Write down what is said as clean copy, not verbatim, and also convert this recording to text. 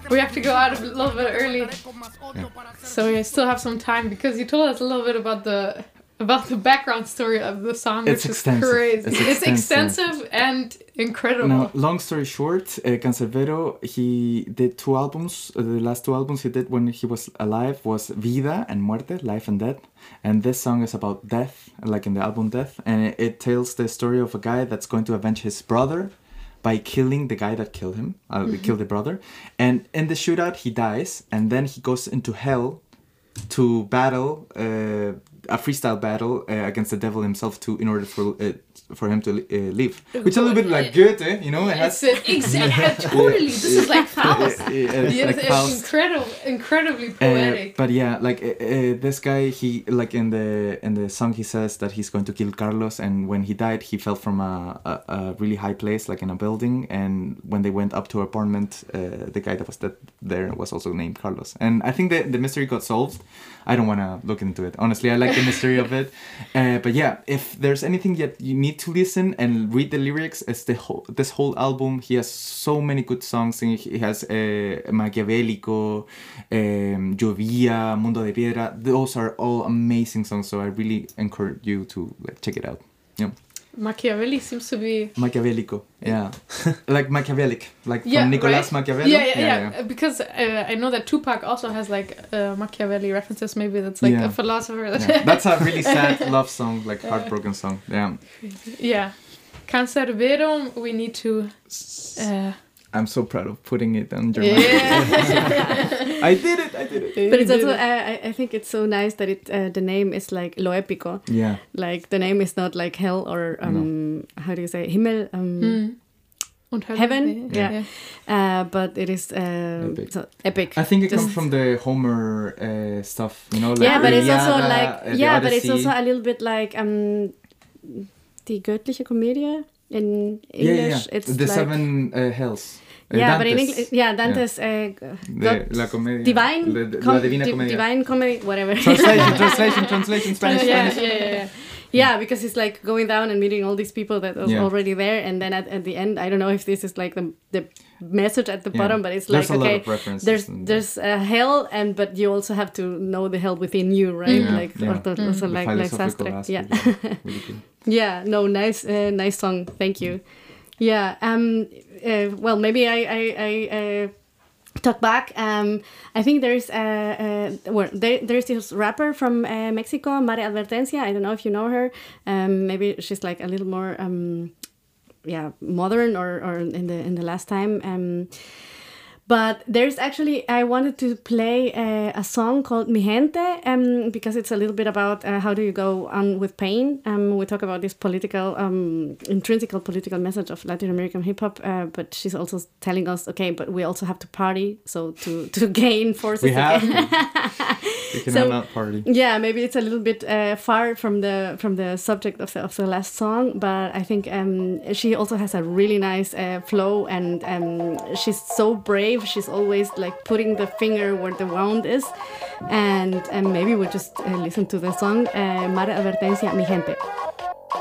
We have to go out a little bit early. Yeah. So we still have some time because you told us a little bit about the background story of the song, which is crazy. It's extensive and incredible. Now, long story short, Canserbero, he did 2 albums. The last 2 albums he did when he was alive was Vida and Muerte, Life and Death. And this song is about death, like in the album Death. And it tells the story of a guy that's going to avenge his brother by killing the guy that killed him, killed the brother. And in the shootout, he dies. And then he goes into hell to battle, a freestyle battle against the devil himself in order for him to live. Which is a little bit like Goethe, you know? Exactly. Totally. This is like Faust. It's incredibly poetic. But yeah, like this guy, he like in the song he says that he's going to kill Carlos, and when he died, he fell from a really high place, like in a building. And when they went up to an apartment, the guy that was there was also named Carlos. And I think the mystery got solved. I don't want to look into it. Honestly, I like the mystery of it. But yeah, if there's anything that you need to listen and read the lyrics, it's this whole album. He has so many good songs. He has Maquiavélico, Llovía, Mundo de Piedra. Those are all amazing songs. So I really encourage you to check it out. Yeah. Machiavelli seems to be... Maquiavélico, yeah. Like Machiavellic, like from Nicolas Machiavelli. Yeah. Because I know that Tupac also has like Machiavelli references. Maybe that's like a philosopher. That's a really sad love song, like heartbroken song. Yeah. Yeah. Canserbero, we need to... I'm so proud of putting it on German. Yeah. I did it. But it's also, I think it's so nice that the name is like Lo Épico. Yeah. Like the name is not like hell or, how do you say, Himmel, heaven. Yeah. But it is epic. So epic. I think it comes from the Homer stuff, you know? Like yeah, but it's also like, but it's also a little bit like Die göttliche Komödie. In English, it's the like, 7 hells. Yeah, Dante's. but in English, Dante's La Comedia. La Divina Comedia. Divine Comedy, whatever. Translation, Spanish. Yeah, because it's like going down and meeting all these people that are already there, and then at the end, I don't know if this is like the message at the bottom, but it's like, okay, there's a hell, but you also have to know the hell within you, right? Also like Sastre. Yeah. Really good. Yeah, no, nice song. Thank you. Yeah. Well, maybe I talk back. I think there's there's this rapper from Mexico, Mare Advertencia. I don't know if you know her. Maybe she's like a little more modern or in the last time. But there's actually, I wanted to play a song called Mi Gente, because it's a little bit about how do you go on with pain. We talk about this political, intrinsic political message of Latin American hip hop, but she's also telling us, okay, but we also have to party, so to gain forces. We have to. We cannot not party. Yeah, maybe it's a little bit far from the subject of the last song, but I think she also has a really nice flow, and she's so brave. She's always like putting the finger where the wound is, and maybe we'll just listen to the song Mare Advertencia, Mi Gente.